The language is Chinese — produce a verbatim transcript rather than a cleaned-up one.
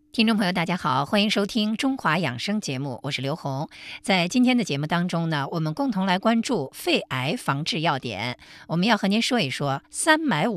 听众朋友，大家好，欢迎收听《中华养生节目》，我是刘红。在今天的节目当中呢，我们共同来关注肺癌防治要点。我们要和您说一说三买五